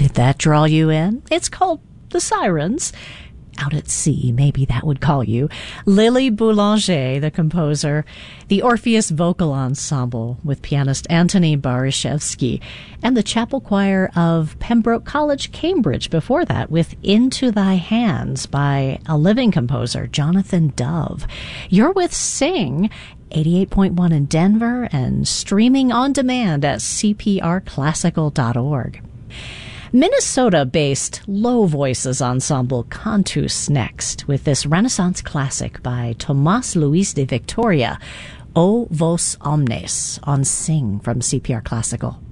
Did that draw you in? It's called The Sirens. Out at sea, maybe that would call you. Lily Boulanger, the composer. The Orpheus Vocal Ensemble with pianist Antony Barishevsky. And the chapel choir of Pembroke College, Cambridge before that with Into Thy Hands by a living composer, Jonathan Dove. You're with Sing, 88.1 in Denver and streaming on demand at cprclassical.org. Minnesota-based Low Voices ensemble Cantus next with this Renaissance classic by Tomás Luis de Victoria, O Vos Omnes, on Sing from CPR Classical.